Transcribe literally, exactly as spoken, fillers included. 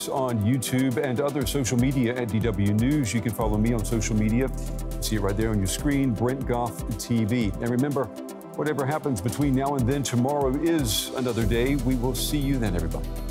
On YouTube and other social media at D W News. You can follow me on social media. See it right there on your screen, Brent Goff T V. And remember, whatever happens between now and then, tomorrow is another day. We will see you then, everybody.